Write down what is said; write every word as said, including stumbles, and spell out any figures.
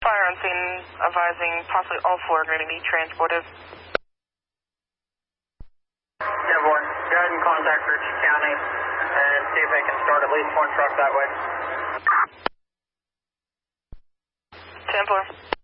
fire on scene, advising possibly all four are going to be transported. Dearborn, go ahead and contact Ritchie County and see if they can start at least one truck that way. ten four.